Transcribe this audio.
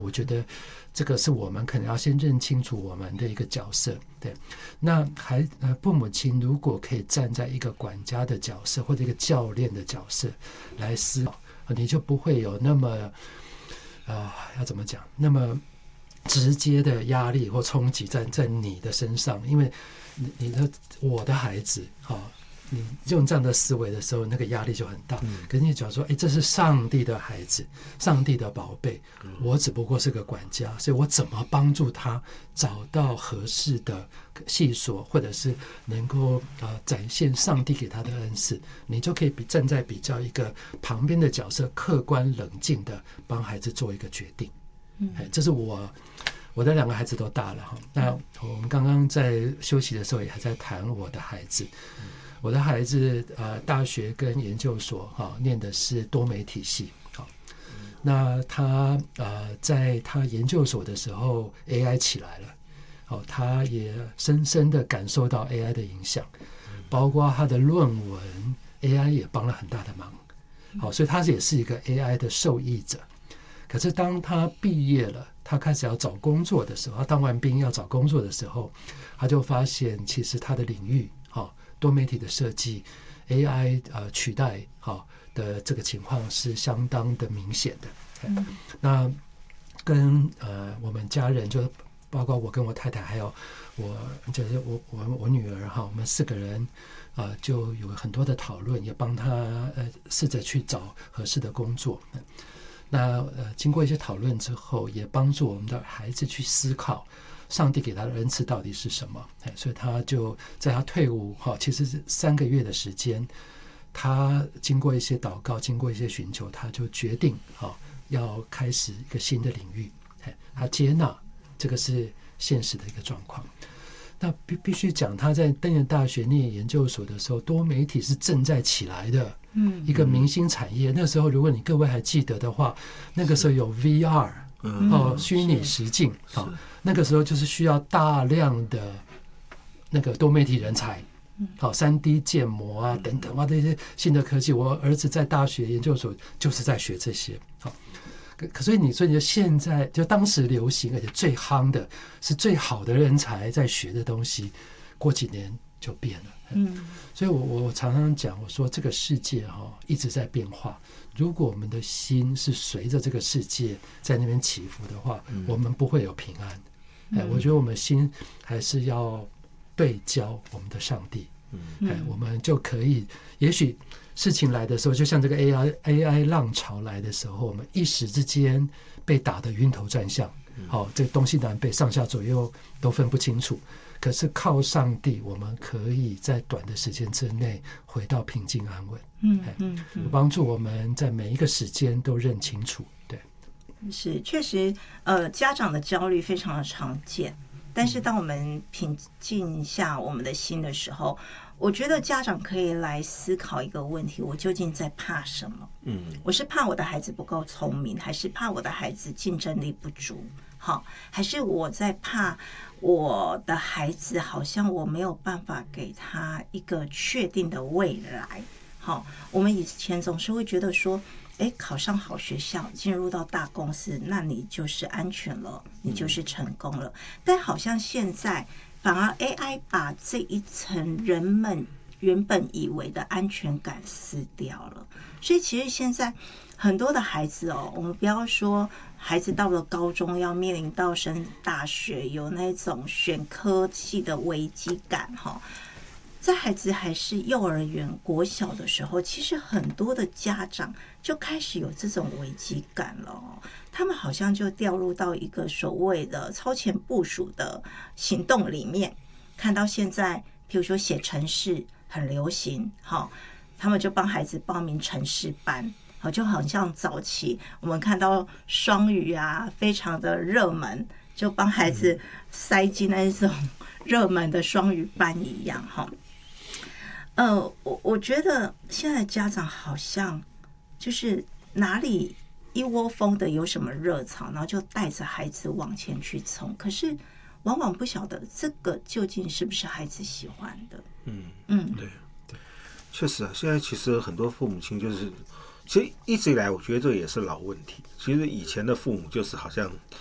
我觉得这个是我们可能要先认清楚我们的一个角色。对，那父母亲如果可以站在一个管家的角色或者一个教练的角色来思考，你就不会有那么要怎么讲，那么直接的压力或冲击在你的身上，因为我的孩子你用这样的思维的时候，那个压力就很大。可是你讲说，这是上帝的孩子，上帝的宝贝，我只不过是个管家，所以我怎么帮助他找到合适的系所，或者是能够展现上帝给他的恩赐，你就可以站在比较一个旁边的角色，客观冷静的帮孩子做一个决定。这是我的2个孩子都大了。那我们刚刚在休息的时候也还在谈我的孩子。我的孩子大学跟研究所念的是多媒体系。那他在他研究所的时候 AI 起来了，他也深深的感受到 AI 的影响，包括他的论文 AI 也帮了很大的忙。所以他也是一个 AI 的受益者。可是当他毕业了，他开始要找工作的时候，他当完兵要找工作的时候，他就发现其实他的领域多媒体的设计 AI 取代的这个情况是相当的明显的。那跟我们家人，就包括我跟我太太还有我女儿我们4个人就有很多的讨论，也帮他试着去找合适的工作。那经过一些讨论之后，也帮助我们的孩子去思考上帝给他的恩赐到底是什么。所以他就在他退伍其实是3个月的时间，他经过一些祷告，经过一些寻求，他就决定要开始一个新的领域。他接纳这个是现实的一个状况。那必须讲，他在登研大学念研究所的时候，多媒体是正在起来的一个明星产业。那时候如果你各位还记得的话，那个时候有 VR 虚拟实境，那个时候就是需要大量的那个多媒体人才，3D 建模等等这些新的科技。我儿子在大学研究所就是在学这些。所以你说现在就当时流行而且最夯的是最好的人才在学的东西，过几年就变了。所以我常常讲，我说这个世界一直在变化，如果我们的心是随着这个世界在那边起伏的话，我们不会有平安。我觉得我们心还是要对焦我们的上帝。我们就可以，也许事情来的时候，就像这个 AI 浪潮来的时候，我们一时之间被打得晕头转向，这个东西南北上下左右都分不清楚。可是靠上帝，我们可以在短的时间之内回到平静安稳。帮助我们在每一个时间都认清楚。对， 是确实，家长的焦虑非常的常见。但是当我们平静下我们的心的时候，我觉得家长可以来思考一个问题：我究竟在怕什么？我是怕我的孩子不够聪明，还是怕我的孩子竞争力不足？还是我在怕我的孩子好像我没有办法给他一个确定的未来？我们以前总是会觉得说，考上好学校，进入到大公司，那你就是安全了，你就是成功了。但好像现在反而 AI 把这一层人们原本以为的安全感撕掉了。所以其实现在很多的孩子我们不要说孩子到了高中要面临到升大学，有那种选科系的危机感在孩子还是幼儿园国小的时候，其实很多的家长就开始有这种危机感了他们好像就掉入到一个所谓的超前部署的行动里面。看到现在譬如说写程式很流行他们就帮孩子报名程式班，就很像早期我们看到双语非常的热门，就帮孩子塞进那种热门的双语班一样我觉得现在家长好像就是哪里一窝蜂的有什么热潮，然后就带着孩子往前去冲，可是往往不晓得这个究竟是不是孩子喜欢的。 对，确实现在其实很多父母亲就是其实一直以来，我觉得这也是老问题。其实以前的父母就是好像